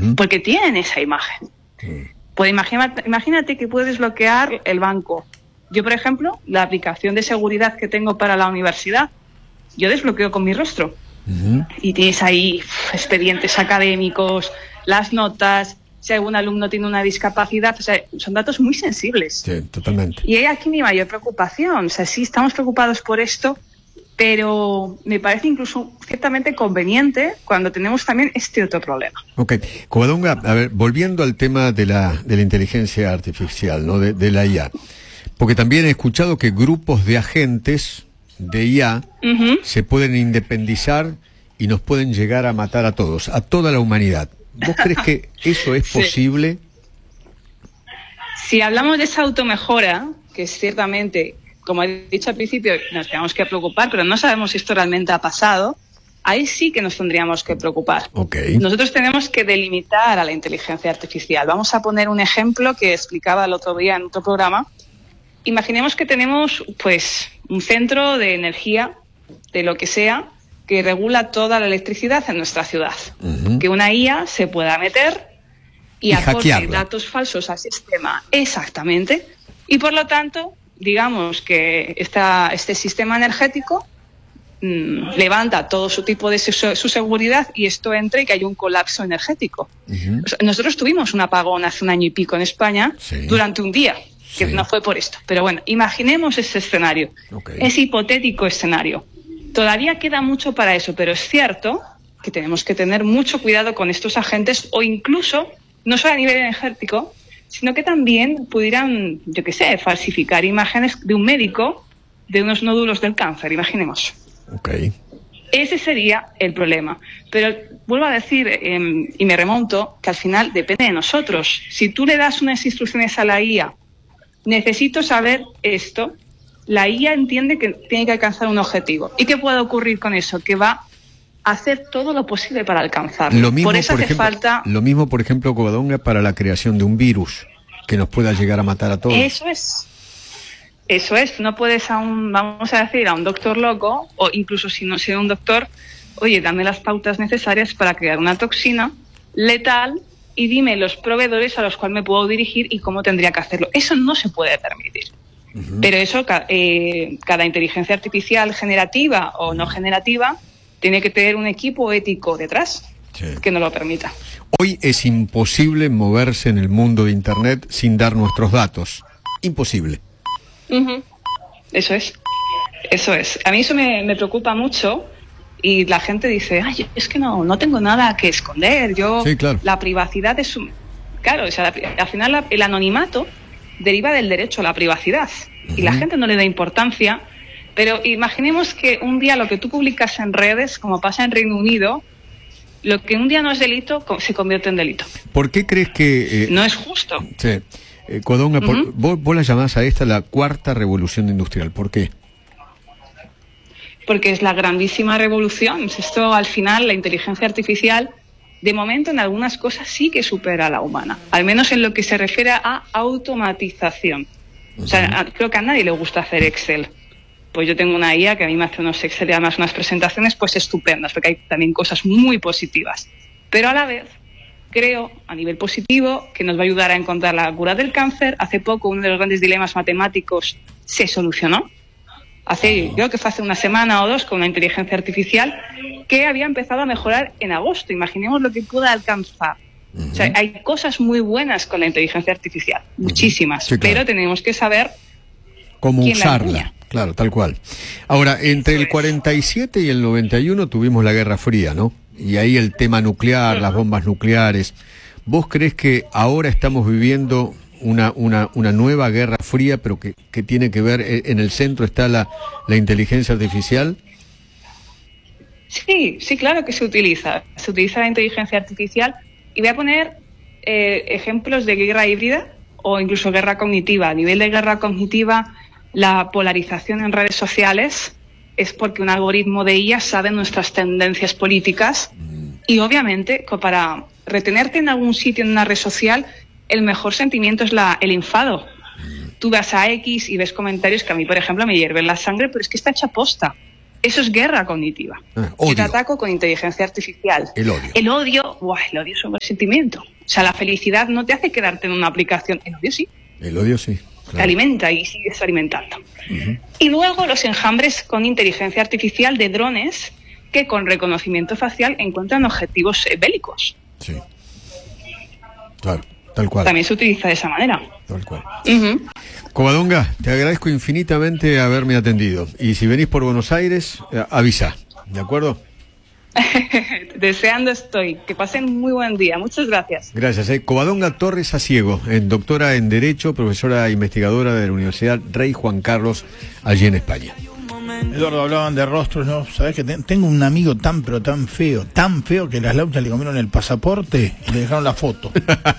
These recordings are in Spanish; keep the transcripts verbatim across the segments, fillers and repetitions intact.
uh-huh. porque tienen esa imagen. Uh-huh. Pues imagínate, imagínate que puedes bloquear el banco. Yo, por ejemplo, la aplicación de seguridad que tengo para la universidad, yo desbloqueo con mi rostro. Uh-huh. Y tienes ahí uf, expedientes académicos, las notas, si algún alumno tiene una discapacidad, o sea, son datos muy sensibles. Sí, totalmente. Y hay aquí mi mayor preocupación. O sea, sí estamos preocupados por esto, pero me parece incluso ciertamente conveniente cuando tenemos también este otro problema. Ok. Covadonga, a ver, volviendo al tema de la, de la inteligencia artificial, ¿no? De, de la I A. Porque también he escuchado que grupos de agentes de I A uh-huh. se pueden independizar y nos pueden llegar a matar a todos, a toda la humanidad. ¿Vos crees que eso es sí. posible? Si hablamos de esa automejora, que ciertamente, como he dicho al principio, nos tenemos que preocupar, pero no sabemos si esto realmente ha pasado, ahí sí que nos tendríamos que preocupar. Okay. Nosotros tenemos que delimitar a la inteligencia artificial. Vamos a poner un ejemplo que explicaba el otro día en otro programa. Imaginemos que tenemos pues un centro de energía, de lo que sea, que regula toda la electricidad en nuestra ciudad. Uh-huh. Que una I A se pueda meter y, y aporte datos falsos al sistema. Exactamente. Y por lo tanto, digamos que esta, este sistema energético mmm, levanta todo su tipo de su, su seguridad y esto entra y que hay un colapso energético. Uh-huh. O sea, nosotros tuvimos un apagón hace un año y pico en España sí. durante un día, que sí. no fue por esto. Pero bueno, imaginemos ese escenario. Okay. Ese hipotético escenario. Todavía queda mucho para eso, pero es cierto que tenemos que tener mucho cuidado con estos agentes o incluso, no solo a nivel energético, sino que también pudieran, yo qué sé, falsificar imágenes de un médico de unos nódulos del cáncer, imaginemos. Okay. Ese sería el problema. Pero vuelvo a decir, eh, y me remonto, que al final depende de nosotros. Si tú le das unas instrucciones a la I A, necesito saber esto, la I A entiende que tiene que alcanzar un objetivo. ¿Y qué puede ocurrir con eso? Que va a hacer todo lo posible para alcanzarlo. Lo mismo, por eso por hace ejemplo, falta... Lo mismo, por ejemplo, Covadonga, para la creación de un virus que nos pueda llegar a matar a todos. Eso es. Eso es. No puedes a un, vamos a decir, a un doctor loco, o incluso si no sea un doctor, oye, dame las pautas necesarias para crear una toxina letal y dime los proveedores a los cuales me puedo dirigir y cómo tendría que hacerlo. Eso no se puede permitir. Uh-huh. Pero eso, eh, cada inteligencia artificial generativa o no generativa tiene que tener un equipo ético detrás sí. que no lo permita. Hoy es imposible moverse en el mundo de Internet sin dar nuestros datos. Imposible. Uh-huh. Eso es. Eso es. A mí eso me, me preocupa mucho y la gente dice, ay, es que no, no tengo nada que esconder. Yo, sí, claro. La privacidad es un... Claro, o sea, al final la, el anonimato deriva del derecho a la privacidad uh-huh. y la gente no le da importancia, pero imaginemos que un día lo que tú publicas en redes, como pasa en Reino Unido, lo que un día no es delito se convierte en delito. ¿Por qué crees que...? Eh, no es justo. Sí. Eh, Covadonga, uh-huh. vos, vos la llamás a esta la cuarta revolución industrial. ¿Por qué? Porque es la grandísima revolución. Esto, al final, la inteligencia artificial... De momento, en algunas cosas sí que supera a la humana, al menos en lo que se refiere a automatización. Uh-huh. O sea, a, creo que a nadie le gusta hacer Excel. Pues yo tengo una I A que a mí me hace unos Excel y además unas presentaciones pues estupendas, porque hay también cosas muy positivas. Pero a la vez, creo, a nivel positivo, que nos va a ayudar a encontrar la cura del cáncer. Hace poco, uno de los grandes dilemas matemáticos se solucionó. Hace, creo que fue hace una semana o dos, con una inteligencia artificial que había empezado a mejorar en agosto. Imaginemos lo que pueda alcanzar. Uh-huh. O sea, hay cosas muy buenas con la inteligencia artificial, uh-huh. muchísimas, sí, claro. pero tenemos que saber cómo usarla. Claro, tal cual. Ahora, entre el cuarenta y siete y el noventa y uno tuvimos la Guerra Fría, ¿no? Y ahí el tema nuclear, uh-huh. las bombas nucleares. ¿Vos crees que ahora estamos viviendo una una una nueva Guerra Fría, pero que, que tiene que ver, en el centro está la, la inteligencia artificial? Sí, sí, claro que se utiliza. Se utiliza la inteligencia artificial y voy a poner eh, ejemplos de guerra híbrida o incluso guerra cognitiva. A nivel de guerra cognitiva, la polarización en redes sociales es porque un algoritmo de I A sabe nuestras tendencias políticas y obviamente para retenerte en algún sitio en una red social, el mejor sentimiento es la, el enfado. Tú vas a X y ves comentarios que a mí, por ejemplo, me hierven la sangre, pero es que está hecha posta. Eso es guerra cognitiva. Ah, Yo te ataco con inteligencia artificial. El odio. El odio, buah, el odio es un sentimiento. O sea, la felicidad no te hace quedarte en una aplicación. El odio sí. El odio sí. Claro. Te alimenta y sigues alimentando. Uh-huh. Y luego los enjambres con inteligencia artificial de drones que con reconocimiento facial encuentran objetivos eh, bélicos. Sí. Claro, tal cual. También se utiliza de esa manera. Tal cual. Uh-huh. Covadonga, te agradezco infinitamente haberme atendido. Y si venís por Buenos Aires, eh, avisa, ¿de acuerdo? Deseando estoy. Que pasen muy buen día. Muchas gracias. Gracias. Eh. Covadonga Torres Asiego, eh, doctora en Derecho, profesora investigadora de la Universidad Rey Juan Carlos, allí en España. Eduardo, hablaban de rostros, ¿no? Sabés que te, tengo un amigo tan, pero tan feo, tan feo que las lauchas le comieron el pasaporte y le dejaron la foto.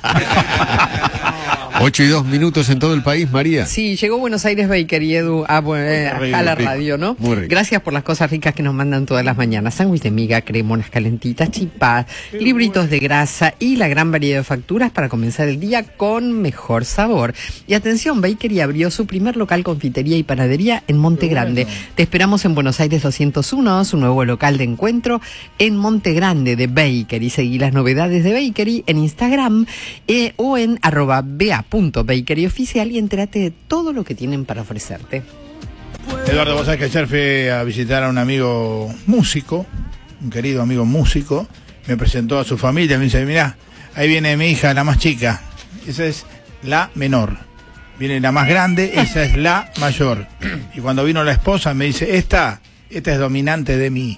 Ocho y dos minutos en todo el país, María. Sí, llegó Buenos Aires Bakery, Edu, a, eh, a la radio, ¿no? Muy rico. Gracias por las cosas ricas que nos mandan todas las mañanas. Sándwich de miga, cremonas calentitas, chipás, libritos de grasa y la gran variedad de facturas para comenzar el día con mejor sabor. Y atención, Bakery abrió su primer local confitería y panadería en Monte Grande. Bueno. Te esperamos en Buenos Aires doscientos uno, su nuevo local de encuentro en Monte Grande de Bakery. Seguí las novedades de Bakery en Instagram eh, o en arroba bea punto bakery oficial y entérate de todo lo que tienen para ofrecerte. Eduardo, vos sabés que ayer fui a visitar a un amigo músico, un querido amigo músico, me presentó a su familia, me dice, mirá, ahí viene mi hija, la más chica, esa es la menor, viene la más grande, esa es la mayor, y cuando vino la esposa me dice, esta, esta es dominante de mí.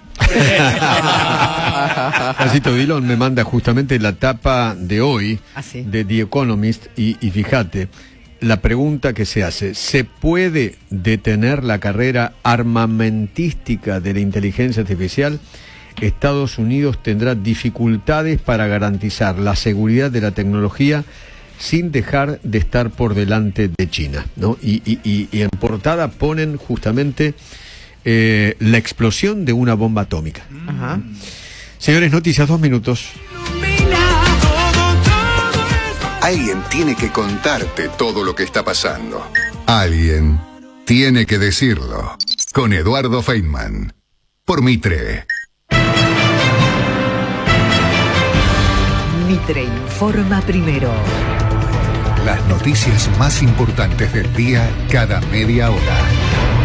Jancito Dillon me manda justamente la tapa de hoy ¿Ah, sí? de The Economist y, y fíjate, la pregunta que se hace, ¿se puede detener la carrera armamentística de la inteligencia artificial? Estados Unidos tendrá dificultades para garantizar la seguridad de la tecnología sin dejar de estar por delante de China, ¿no? Y, y, y, y en portada ponen justamente eh, la explosión de una bomba atómica. Ajá. Señores, noticias, dos minutos. Alguien tiene que contarte todo lo que está pasando. Alguien tiene que decirlo. Con Eduardo Feynman. Por Mitre. Mitre informa primero. Las noticias más importantes del día cada media hora.